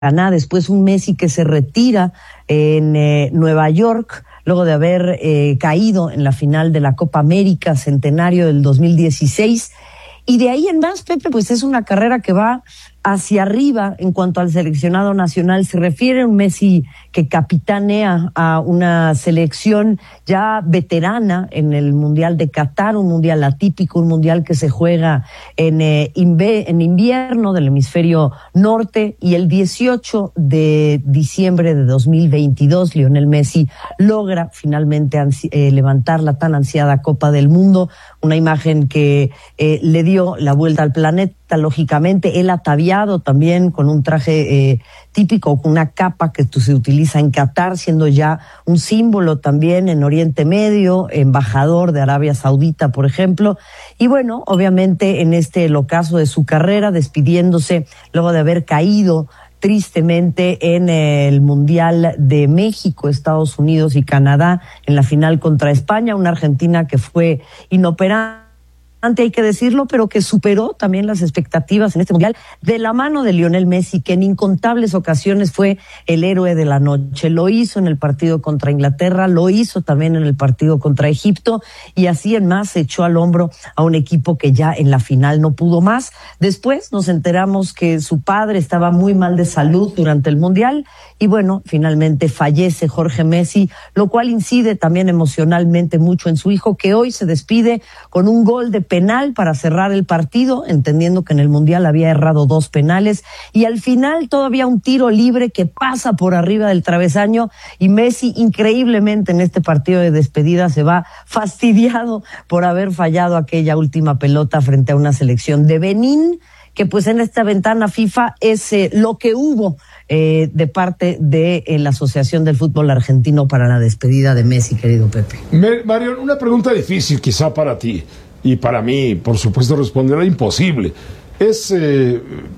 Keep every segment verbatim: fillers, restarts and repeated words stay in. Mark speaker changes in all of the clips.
Speaker 1: Maracaná, después un Messi que se retira en eh, Nueva York, luego de haber eh, caído en la final de la Copa América Centenario del dos mil dieciséis. Y de ahí en más, Pepe, pues es una carrera que va hacia arriba en cuanto al seleccionado nacional se refiere, un Messi que capitanea a una selección ya veterana en el Mundial de Qatar, un mundial atípico, un mundial que se juega en, eh, inve- en invierno del hemisferio norte, y el dieciocho de diciembre de dos mil veintidós Lionel Messi logra finalmente ansi- eh, levantar la tan ansiada Copa del Mundo, una imagen que eh, le dio la vuelta al planeta. Lógicamente, él ataviado también con un traje eh, típico, con una capa que se utiliza en Qatar, siendo ya un símbolo también en Oriente Medio, embajador de Arabia Saudita, por ejemplo. Y bueno, obviamente en este el ocaso de su carrera, despidiéndose luego de haber caído tristemente en el Mundial de México, Estados Unidos y Canadá, en la final contra España, una Argentina que fue inoperante, hay que decirlo, pero que superó también las expectativas en este mundial de la mano de Lionel Messi, que en incontables ocasiones fue el héroe de la noche. Lo hizo en el partido contra Inglaterra, lo hizo también en el partido contra Egipto, y así en más se echó al hombro a un equipo que ya en la final no pudo más. Después nos enteramos que su padre estaba muy mal de salud durante el mundial, y bueno, finalmente fallece Jorge Messi, lo cual incide también emocionalmente mucho en su hijo, que hoy se despide con un gol de penal para cerrar el partido, entendiendo que en el Mundial había errado dos penales, y al final todavía un tiro libre que pasa por arriba del travesaño, y Messi increíblemente en este partido de despedida se va fastidiado por haber fallado aquella última pelota frente a una selección de Benín, que pues en esta ventana FIFA es eh, lo que hubo eh, de parte de eh, la Asociación del Fútbol Argentino para la despedida de Messi, querido Pepe.
Speaker 2: Me, Mario, una pregunta difícil quizá para ti. Y para mí, por supuesto, responderá imposible. ¿Es eh,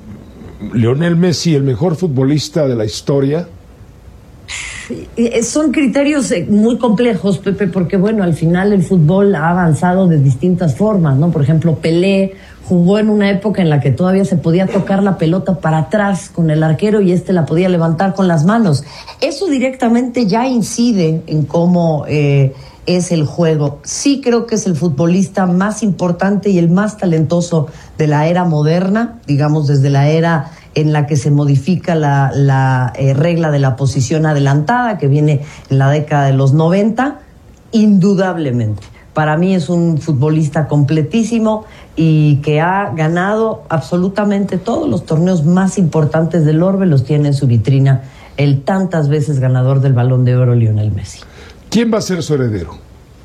Speaker 2: Lionel Messi el mejor futbolista de la historia?
Speaker 1: Son criterios muy complejos, Pepe, porque bueno, al final el fútbol ha avanzado de distintas formas, ¿no? Por ejemplo, Pelé jugó en una época en la que todavía se podía tocar la pelota para atrás con el arquero y este la podía levantar con las manos. Eso directamente ya incide en cómo eh, es el juego. Sí creo que es el futbolista más importante y el más talentoso de la era moderna, digamos desde la era en la que se modifica la, la eh, regla de la posición adelantada, que viene en la década de los noventa, indudablemente. Para mí es un futbolista completísimo y que ha ganado absolutamente todos los torneos más importantes del orbe, los tiene en su vitrina el tantas veces ganador del Balón de Oro, Lionel Messi.
Speaker 2: ¿Quién va a ser su heredero?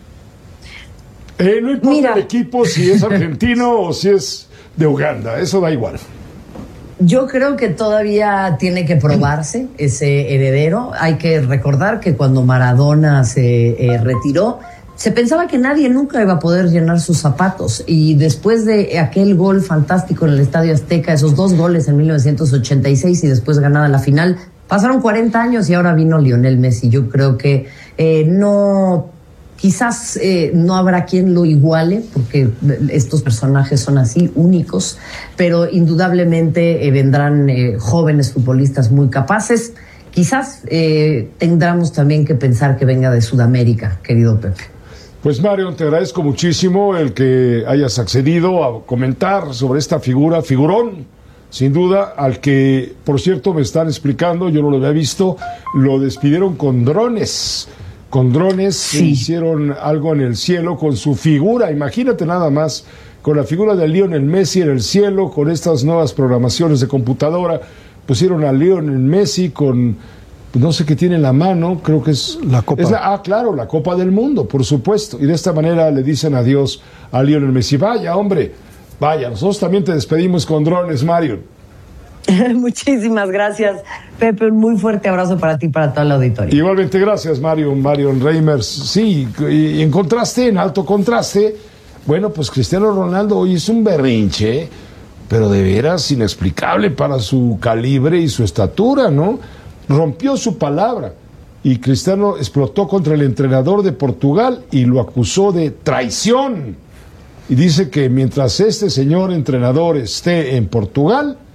Speaker 2: Eh, no importa Mira. el equipo, si es argentino o si es de Uganda, eso da igual.
Speaker 1: Yo creo que todavía tiene que probarse ese heredero. Hay que recordar que cuando Maradona se eh, retiró, se pensaba que nadie nunca iba a poder llenar sus zapatos, y después de aquel gol fantástico en el Estadio Azteca, esos dos goles en mil novecientos ochenta y seis y después ganada la final, pasaron cuarenta años y ahora vino Lionel Messi. Yo creo que eh, no... Quizás eh, no habrá quien lo iguale, porque estos personajes son así, únicos, pero indudablemente eh, vendrán eh, jóvenes futbolistas muy capaces. Quizás eh, tendremos también que pensar que venga de Sudamérica, querido Pepe.
Speaker 2: Pues Mario, te agradezco muchísimo el que hayas accedido a comentar sobre esta figura, figurón, sin duda, al que, por cierto, me están explicando, yo no lo había visto, lo despidieron con drones. Con drones sí. Hicieron algo en el cielo con su figura, imagínate nada más, con la figura de Lionel Messi en el cielo, con estas nuevas programaciones de computadora, pusieron a Lionel Messi con, no sé qué tiene en la mano, creo que es...
Speaker 3: La Copa.
Speaker 2: Es la, ah, claro, la Copa del Mundo, por supuesto, y de esta manera le dicen adiós a Lionel Messi. Vaya, hombre, vaya, nosotros también te despedimos con drones, Mario.
Speaker 1: Muchísimas gracias, Pepe. Un muy fuerte abrazo para ti y para toda la auditoría.
Speaker 2: Igualmente, gracias, Mario, Marion Reimers. Sí, y en contraste, en alto contraste, bueno, pues Cristiano Ronaldo hoy es un berrinche, pero de veras inexplicable para su calibre y su estatura, ¿no? Rompió su palabra y Cristiano explotó contra el entrenador de Portugal y lo acusó de traición. Y dice que mientras este señor entrenador esté en Portugal,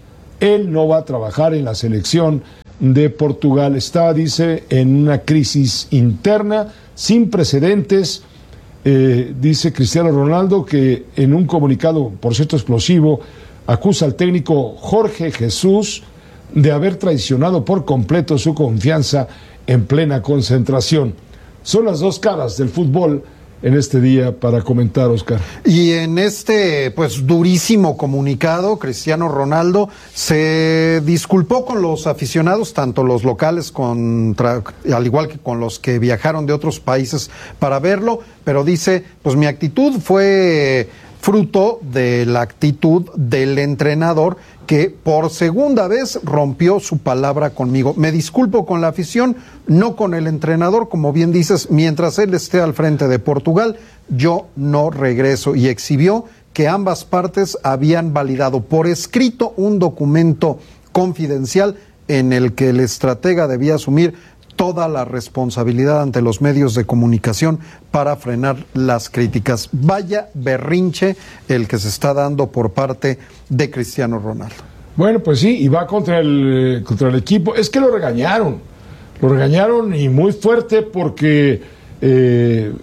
Speaker 2: él no va a trabajar en la selección de Portugal. Está, dice, en una crisis interna sin precedentes. Eh, dice Cristiano Ronaldo que en un comunicado, por cierto explosivo, acusa al técnico Jorge Jesús de haber traicionado por completo su confianza en plena concentración. Son las dos caras del fútbol en este día para comentar, Oscar.
Speaker 3: Y en este pues durísimo comunicado, Cristiano Ronaldo se disculpó con los aficionados, tanto los locales contra, al igual que con los que viajaron de otros países para verlo, pero dice, pues mi actitud fue fruto de la actitud del entrenador que por segunda vez rompió su palabra conmigo. Me disculpo con la afición, no con el entrenador, como bien dices, mientras él esté al frente de Portugal, yo no regreso. Y exhibió que ambas partes habían validado por escrito un documento confidencial en el que el estratega debía asumir toda la responsabilidad ante los medios de comunicación para frenar las críticas. Vaya berrinche el que se está dando por parte de Cristiano Ronaldo.
Speaker 2: Bueno, pues sí, y va contra el, contra el equipo. Es que lo regañaron, lo regañaron y muy fuerte porque eh,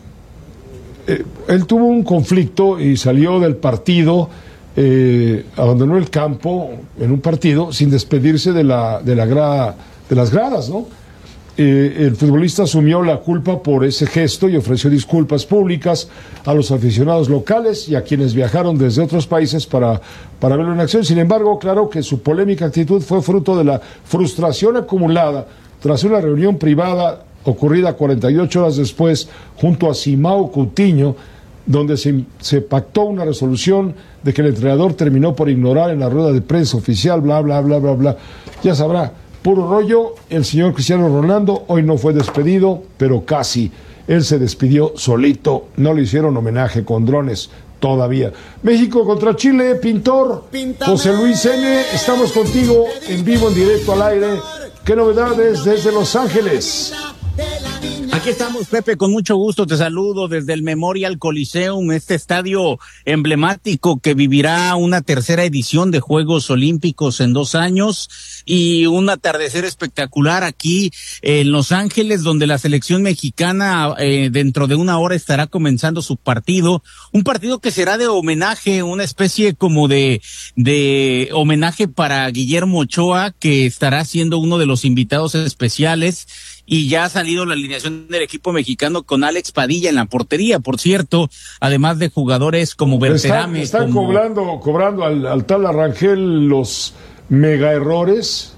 Speaker 2: eh, él tuvo un conflicto y salió del partido, eh, abandonó el campo en un partido sin despedirse de, la, de, la grada, de las gradas, ¿no? Eh, el futbolista asumió la culpa por ese gesto y ofreció disculpas públicas a los aficionados locales y a quienes viajaron desde otros países para, para verlo en acción. Sin embargo, aclaró que su polémica actitud fue fruto de la frustración acumulada tras una reunión privada ocurrida cuarenta y ocho horas después junto a Simão Coutinho, donde se, se pactó una resolución de que el entrenador terminó por ignorar en la rueda de prensa oficial, bla, bla, bla, bla, bla. Ya sabrá. Puro rollo, el señor Cristiano Ronaldo hoy no fue despedido, pero casi. Él se despidió solito, no le hicieron homenaje con drones todavía. México contra Chile, Pintor, José Luis N., estamos contigo en vivo, en directo al aire. ¿Qué novedades desde Los Ángeles?
Speaker 4: Aquí estamos, Pepe, con mucho gusto te saludo desde el Memorial Coliseum, este estadio emblemático que vivirá una tercera edición de Juegos Olímpicos en dos años y un atardecer espectacular aquí en Los Ángeles, donde la selección mexicana eh, dentro de una hora estará comenzando su partido, un partido que será de homenaje, una especie como de, de homenaje para Guillermo Ochoa, que estará siendo uno de los invitados especiales. Y ya ha salido la alineación del equipo mexicano con Alex Padilla en la portería, por cierto, además de jugadores como Berterame.
Speaker 2: Están, están
Speaker 4: como...
Speaker 2: cobrando, cobrando al, al tal Arrangel los mega errores.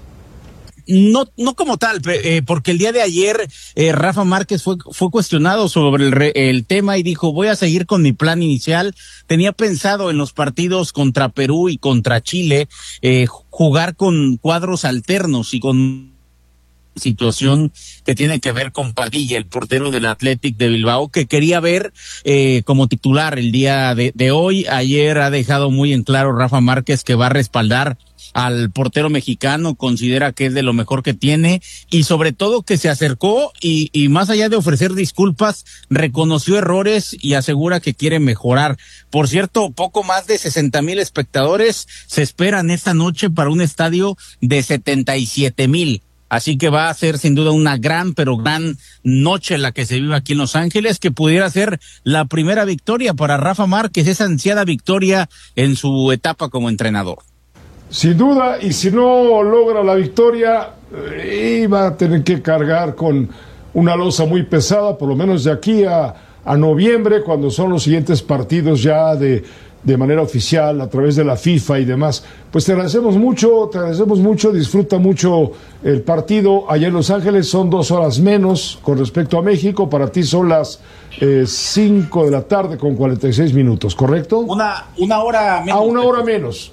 Speaker 4: No, no como tal, eh, porque el día de ayer eh, Rafa Márquez fue, fue cuestionado sobre el, re, el tema y dijo, voy a seguir con mi plan inicial. Tenía pensado en los partidos contra Perú y contra Chile eh, jugar con cuadros alternos y con situación que tiene que ver con Padilla, el portero del Athletic de Bilbao, que quería ver eh, como titular el día de, de hoy. Ayer ha dejado muy en claro Rafa Márquez que va a respaldar al portero mexicano, considera que es de lo mejor que tiene y sobre todo que se acercó y, y más allá de ofrecer disculpas, reconoció errores y asegura que quiere mejorar. Por cierto, poco más de sesenta mil espectadores se esperan esta noche para un estadio de setenta y siete mil. Así que va a ser sin duda una gran, pero gran noche la que se vive aquí en Los Ángeles, que pudiera ser la primera victoria para Rafa Márquez, esa ansiada victoria en su etapa como entrenador.
Speaker 2: Sin duda, y si no logra la victoria, eh, va a tener que cargar con una losa muy pesada, por lo menos de aquí a, a noviembre, cuando son los siguientes partidos ya de... de manera oficial, a través de la FIFA y demás. Pues te agradecemos mucho, te agradecemos mucho, disfruta mucho el partido allá en Los Ángeles, son dos horas menos con respecto a México, para ti son las eh, cinco de la tarde con cuarenta y seis minutos, ¿correcto?
Speaker 4: Una, una hora menos.
Speaker 2: A una hora menos.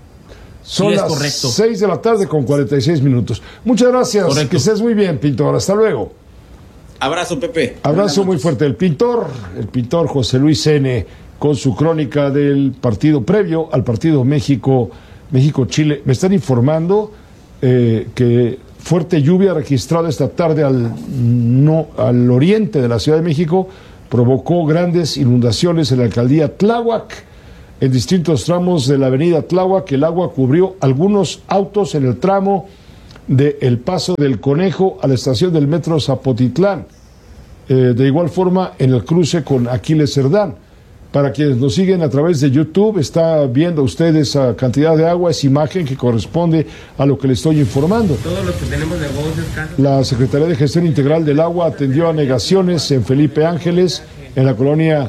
Speaker 2: Son
Speaker 4: sí,
Speaker 2: las
Speaker 4: correcto.
Speaker 2: seis de la tarde con cuarenta y seis minutos. Muchas gracias, correcto. Que estés muy bien, Pintor, hasta luego.
Speaker 4: Abrazo, Pepe.
Speaker 2: Abrazo muy fuerte. El pintor, el pintor José Luis N., con su crónica del partido previo al partido México, México-Chile. Me están informando eh, que fuerte lluvia registrada esta tarde al, no, al oriente de la Ciudad de México provocó grandes inundaciones en la alcaldía Tláhuac, en distintos tramos de la avenida Tláhuac. El agua cubrió algunos autos en el tramo de El Paso del Conejo a la estación del metro Zapotitlán. Eh, de igual forma, en el cruce con Aquiles Cerdán. Para quienes nos siguen a través de YouTube, está viendo usted esa cantidad de agua, esa imagen que corresponde a lo que le estoy informando. Todos los que tenemos negocios, casas. La Secretaría de Gestión Integral del Agua atendió a negaciones en Felipe Ángeles, en la colonia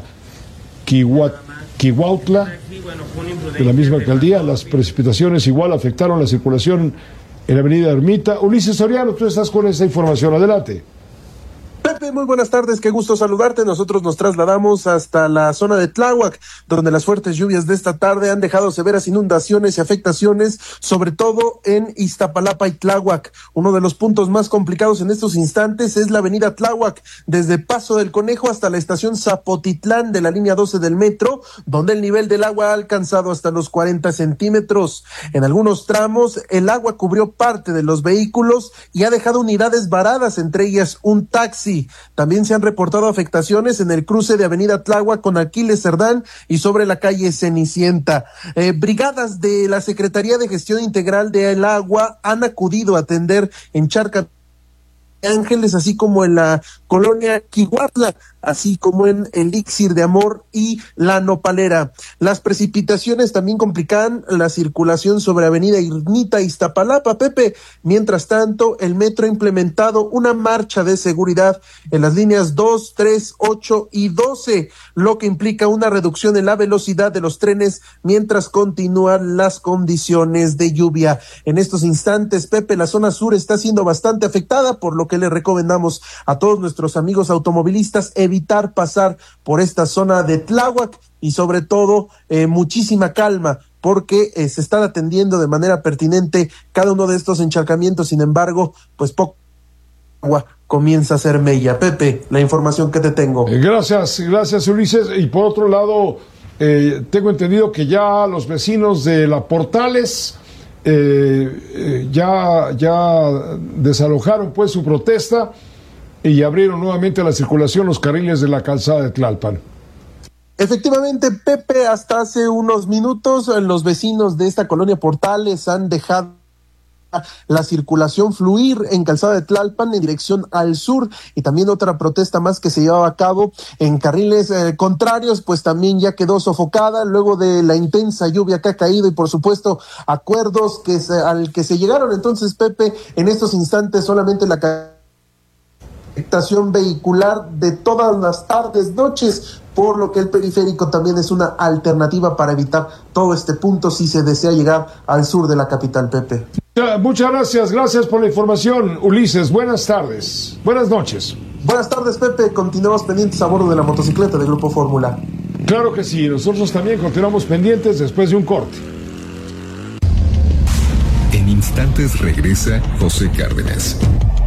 Speaker 2: Quihuautla, de la misma alcaldía. Las precipitaciones igual afectaron la circulación en la avenida Ermita. Ulises Soriano, tú estás con esta información, adelante.
Speaker 5: Pepe, muy buenas tardes, qué gusto saludarte. Nosotros nos trasladamos hasta la zona de Tláhuac, donde las fuertes lluvias de esta tarde han dejado severas inundaciones y afectaciones, sobre todo en Iztapalapa y Tláhuac. Uno de los puntos más complicados en estos instantes es la avenida Tláhuac, desde Paso del Conejo hasta la estación Zapotitlán de la línea doce del metro, donde el nivel del agua ha alcanzado hasta los cuarenta centímetros. En algunos tramos, el agua cubrió parte de los vehículos y ha dejado unidades varadas, entre ellas un taxi. También se han reportado afectaciones en el cruce de avenida Tláhuac con Aquiles Cerdán y sobre la calle Cenicienta. Eh, brigadas de la Secretaría de Gestión Integral del Agua han acudido a atender en Charca Ángeles, así como en la colonia Quihuautla, así como en Elixir de Amor y La Nopalera. Las precipitaciones también complican la circulación sobre avenida Ermita Iztapalapa, Pepe. Mientras tanto, el metro ha implementado una marcha de seguridad en las líneas dos, tres, ocho y doce, lo que implica una reducción en la velocidad de los trenes mientras continúan las condiciones de lluvia. En estos instantes, Pepe, la zona sur está siendo bastante afectada, por lo que le recomendamos a todos nuestros amigos automovilistas evitar pasar por esta zona de Tláhuac y sobre todo eh, muchísima calma, porque eh, se están atendiendo de manera pertinente cada uno de estos encharcamientos. Sin embargo, pues poco agua comienza a ser mella. Pepe, la información que te tengo.
Speaker 2: Gracias, gracias Ulises. Y por otro lado, eh, tengo entendido que ya los vecinos de La Portales Eh, eh, ya, ya desalojaron pues su protesta y abrieron nuevamente la circulación los carriles de la calzada de Tlalpan.
Speaker 5: Efectivamente, Pepe, hasta hace unos minutos los vecinos de esta colonia Portales han dejado la circulación fluir en calzada de Tlalpan en dirección al sur, y también otra protesta más que se llevaba a cabo en carriles eh, contrarios, pues también ya quedó sofocada luego de la intensa lluvia que ha caído y por supuesto acuerdos que se, al que se llegaron. Entonces, Pepe, en estos instantes solamente la afectación vehicular de todas las tardes, noches, por lo que el periférico también es una alternativa para evitar todo este punto si se desea llegar al sur de la capital, Pepe.
Speaker 2: Muchas gracias, gracias por la información, Ulises. Buenas tardes, buenas noches.
Speaker 5: Buenas tardes, Pepe. Continuamos pendientes a bordo de la motocicleta de Grupo Fórmula.
Speaker 2: Claro que sí, nosotros también continuamos pendientes después de un corte.
Speaker 6: En instantes regresa José Cárdenas.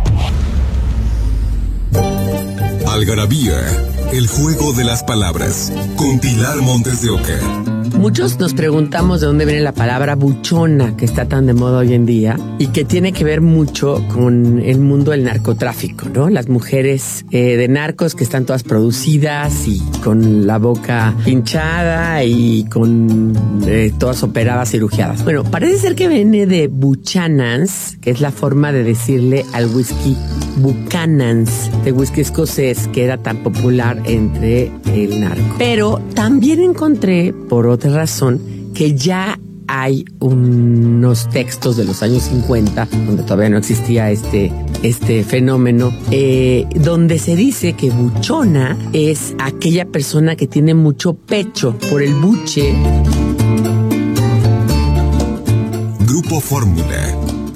Speaker 6: Algarabía, el juego de las palabras, con Pilar Montes de Oca.
Speaker 7: Muchos nos preguntamos de dónde viene la palabra buchona, que está tan de moda hoy en día y que tiene que ver mucho con el mundo del narcotráfico, ¿no? Las mujeres eh, de narcos que están todas producidas y con la boca hinchada y con eh, todas operadas, cirugiadas. Bueno, parece ser que viene de Buchanans, que es la forma de decirle al whisky Buchanan's, de whisky escocés, que era tan popular entre el narco. Pero también encontré, por otra razón, que ya hay unos textos de los años cincuenta, donde todavía no existía este, este fenómeno, eh, donde se dice que buchona es aquella persona que tiene mucho pecho por el buche.
Speaker 6: Grupo Fórmula.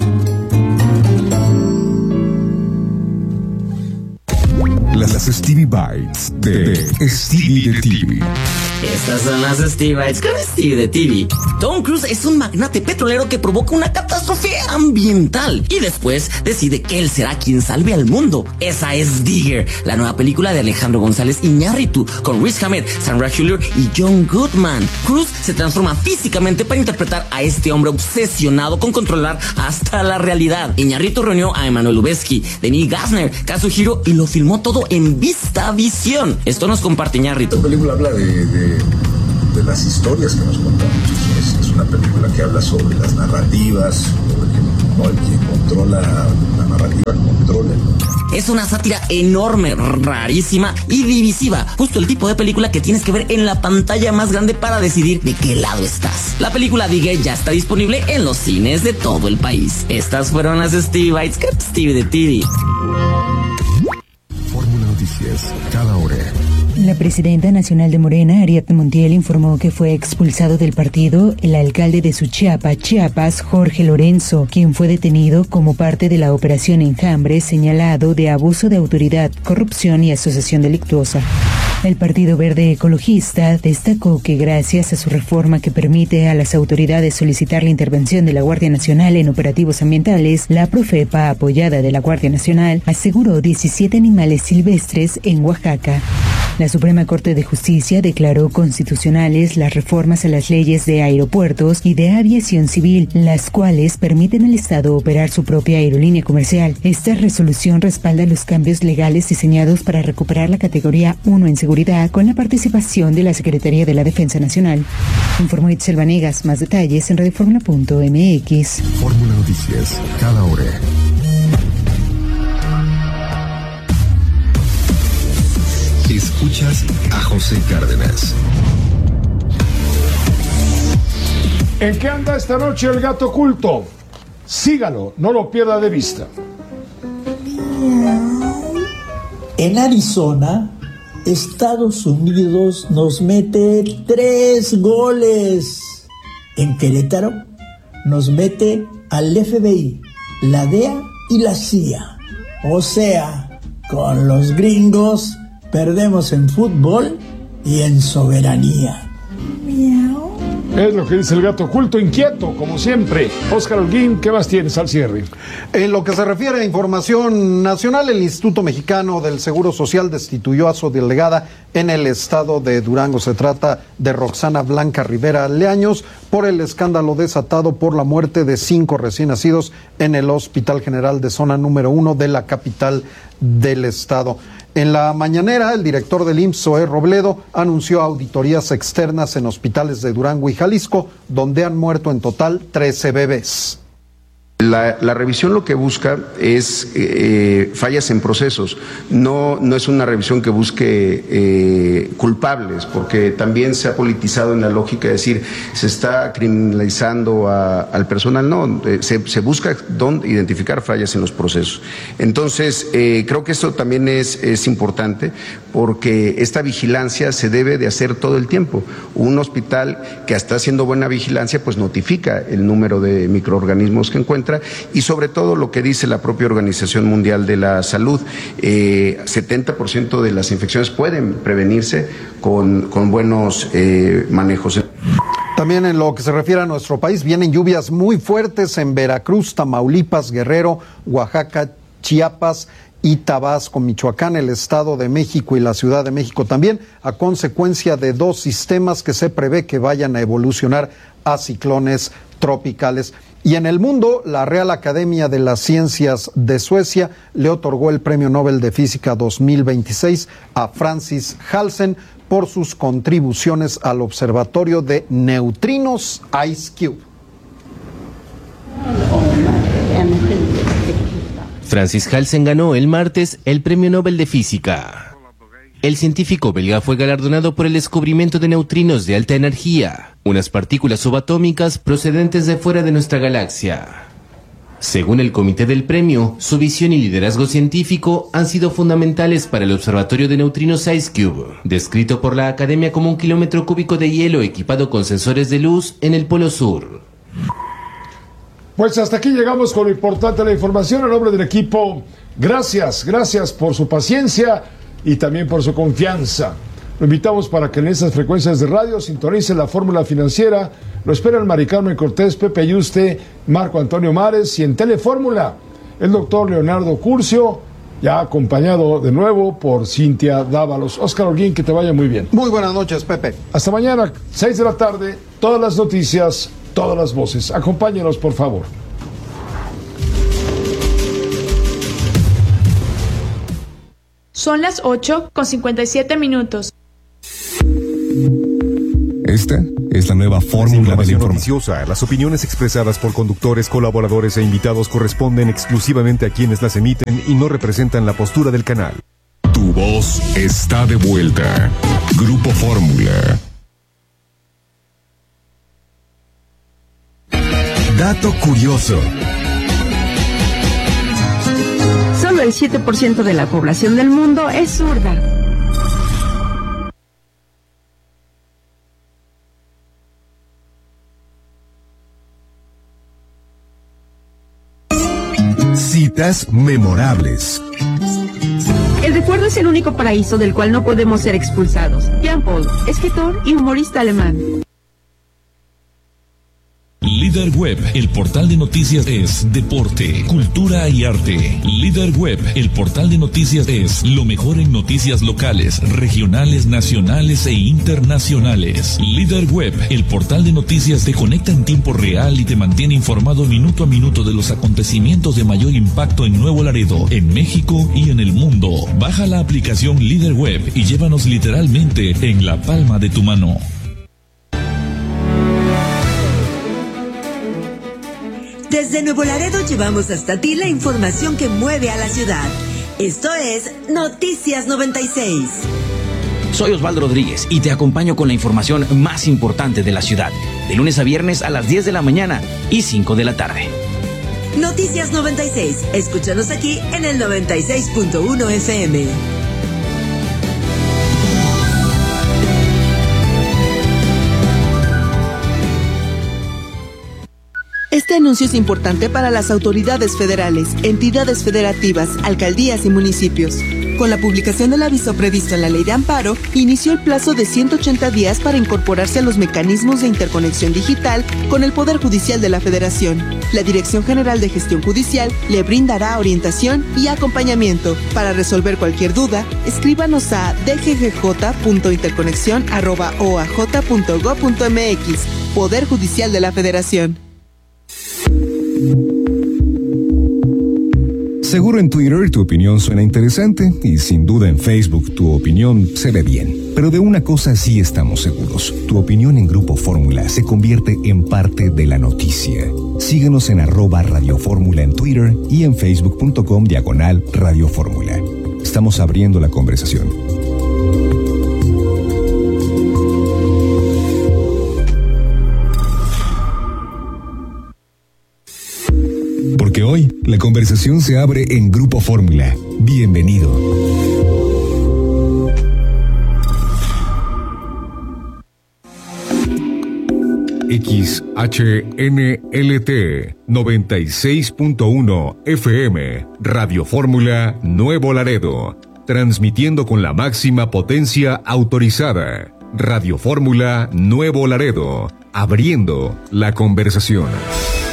Speaker 6: Las Stevie Bites de Stevie de T V.
Speaker 8: Estas son las Stevie Bites con Stevie de T V. Tom Cruise es un magnate petrolero que provoca una catástrofe ambiental y después decide que él será quien salve al mundo. Esa es Digger, la nueva película de Alejandro González Iñárritu, con Riz Ahmed, Sandra Hüller y John Goodman. Cruise se transforma físicamente para interpretar a este hombre obsesionado con controlar hasta la realidad. Iñárritu reunió a Emmanuel Lubezki, Denis Gassner, Kazuhiro y lo filmó todo en VistaVision. Esto nos comparte Iñárritu.
Speaker 9: La película habla de, de, de las historias que nos contamos. Es, es una película que habla sobre las narrativas, sobre que, ¿no? el que controla la narrativa controla.
Speaker 8: Es una sátira enorme, rarísima y divisiva. Justo el tipo de película que tienes que ver en la pantalla más grande para decidir de qué lado estás. La película Digue ya está disponible en los cines de todo el país. Estas fueron las Stevie Bites, que Stevie de T V.
Speaker 6: Fórmula Noticias, cada hora.
Speaker 10: La presidenta nacional de Morena, Ariadna Montiel, informó que fue expulsado del partido el alcalde de Suchiapa, Chiapas, Jorge Lorenzo, quien fue detenido como parte de la operación Enjambre, señalado de abuso de autoridad, corrupción y asociación delictuosa. El Partido Verde Ecologista destacó que gracias a su reforma que permite a las autoridades solicitar la intervención de la Guardia Nacional en operativos ambientales, la Profepa, apoyada de la Guardia Nacional, aseguró diecisiete animales silvestres en Oaxaca. La Suprema Corte de Justicia declaró constitucionales las reformas a las leyes de aeropuertos y de aviación civil, las cuales permiten al Estado operar su propia aerolínea comercial. Esta resolución respalda los cambios legales diseñados para recuperar la categoría uno en seguridad con la participación de la Secretaría de la Defensa Nacional. Informó Itzel Vanegas. Más detalles en radioformula punto m x.
Speaker 6: Fórmula Noticias, cada hora. Escuchas a José Cárdenas.
Speaker 2: ¿En qué anda esta noche el gato oculto? Sígalo, no lo pierda de vista.
Speaker 11: En Arizona, Estados Unidos nos mete tres goles. En Querétaro nos mete al F B I, la D E A y la C I A. O sea, con los gringos perdemos en fútbol y en soberanía.
Speaker 2: Miau. Es lo que dice el gato oculto, inquieto, como siempre. Óscar Holguín, ¿qué más tienes al cierre?
Speaker 3: En lo que se refiere a información nacional, el Instituto Mexicano del Seguro Social destituyó a su delegada en el estado de Durango. Se trata de Roxana Blanca Rivera Leaños por el escándalo desatado por la muerte de cinco recién nacidos en el Hospital General de Zona número uno de la capital del estado. En la mañanera, el director del I M S S, Zoé Robledo, anunció auditorías externas en hospitales de Durango y Jalisco, donde han muerto en total trece bebés.
Speaker 12: La, la revisión lo que busca es eh, fallas en procesos, no, no es una revisión que busque eh, culpables, porque también se ha politizado en la lógica de decir se está criminalizando a, al personal, no, eh, se, se busca dónde identificar fallas en los procesos. Entonces, eh, creo que esto también es, es importante, porque esta vigilancia se debe de hacer todo el tiempo. Un hospital que está haciendo buena vigilancia, pues notifica el número de microorganismos que encuentra, y sobre todo lo que dice la propia Organización Mundial de la Salud, eh, setenta por ciento de las infecciones pueden prevenirse con, con buenos eh, manejos.
Speaker 3: También en lo que se refiere a nuestro país, vienen lluvias muy fuertes en Veracruz, Tamaulipas, Guerrero, Oaxaca, Chiapas y Tabasco, Michoacán, el Estado de México y la Ciudad de México también, a consecuencia de dos sistemas que se prevé que vayan a evolucionar a ciclones tropicales. Y en el mundo, la Real Academia de las Ciencias de Suecia le otorgó el Premio Nobel de Física dos mil veintiséis a Francis Halsen por sus contribuciones al Observatorio de Neutrinos IceCube.
Speaker 13: Francis Halsen ganó el martes el Premio Nobel de Física. El científico belga fue galardonado por el descubrimiento de neutrinos de alta energía, unas partículas subatómicas procedentes de fuera de nuestra galaxia. Según el comité del premio, su visión y liderazgo científico han sido fundamentales para el Observatorio de Neutrinos IceCube, descrito por la Academia como un kilómetro cúbico de hielo equipado con sensores de luz en el Polo Sur.
Speaker 2: Pues hasta aquí llegamos con lo importante de la información. En nombre del equipo, gracias, gracias por su paciencia y también por su confianza. Lo invitamos para que en esas frecuencias de radio sintonice la fórmula financiera. Lo esperan Mari Carmen Cortés, Pepe Ayuste, Marco Antonio Mares y en Telefórmula el doctor Leonardo Curcio, ya acompañado de nuevo por Cintia Dávalos. Óscar Holguín, que te vaya muy bien.
Speaker 3: Muy buenas noches, Pepe.
Speaker 2: Hasta mañana, seis de la tarde, todas las noticias, todas las voces. Acompáñenos, por favor.
Speaker 14: Son las ocho con cincuenta y siete minutos.
Speaker 6: Esta es la nueva fórmula de la información
Speaker 14: noticiosa. Las opiniones expresadas por conductores, colaboradores e invitados corresponden exclusivamente a quienes las emiten y no representan la postura del canal.
Speaker 6: Tu voz está de vuelta. Grupo Fórmula.
Speaker 15: Dato curioso.
Speaker 16: Solo el siete por ciento de la población del mundo es zurda.
Speaker 15: Citas memorables.
Speaker 16: El recuerdo es el único paraíso del cual no podemos ser expulsados. Jean Paul, escritor y humorista alemán.
Speaker 17: Líder Web, el portal de noticias es deporte, cultura y arte. Líder Web, el portal de noticias es lo mejor en noticias locales, regionales, nacionales e internacionales. Líder Web, el portal de noticias te conecta en tiempo real y te mantiene informado minuto a minuto de los acontecimientos de mayor impacto en Nuevo Laredo, en México y en el mundo. Baja la aplicación Líder Web y llévanos literalmente en la palma de tu mano.
Speaker 18: Desde Nuevo Laredo llevamos hasta ti la información que mueve a la ciudad. Esto es Noticias noventa y seis.
Speaker 19: Soy Osvaldo Rodríguez y te acompaño con la información más importante de la ciudad. De lunes a viernes a las diez de la mañana y cinco de la tarde.
Speaker 18: Noticias noventa y seis. Escúchanos aquí en el noventa y seis punto uno F M.
Speaker 20: Este anuncio es importante para las autoridades federales, entidades federativas, alcaldías y municipios. Con la publicación del aviso previsto en la Ley de Amparo, inició el plazo de ciento ochenta días para incorporarse a los mecanismos de interconexión digital con el Poder Judicial de la Federación. La Dirección General de Gestión Judicial le brindará orientación y acompañamiento. Para resolver cualquier duda, escríbanos a d g g j punto interconexión arroba o a j punto gob punto m x. Poder Judicial de la Federación.
Speaker 14: Seguro en Twitter tu opinión suena interesante y sin duda en Facebook tu opinión se ve bien. Pero de una cosa sí estamos seguros. Tu opinión en Grupo Fórmula se convierte en parte de la noticia. Síguenos en arroba Radio Fórmula en Twitter y en facebook punto com diagonal Radio Fórmula. Estamos abriendo la conversación. Porque hoy la conversación se abre en Grupo Fórmula. Bienvenido. X H N L T noventa y seis punto uno F M Radio Fórmula Nuevo Laredo, transmitiendo con la máxima potencia autorizada. Radio Fórmula Nuevo Laredo, abriendo la conversación.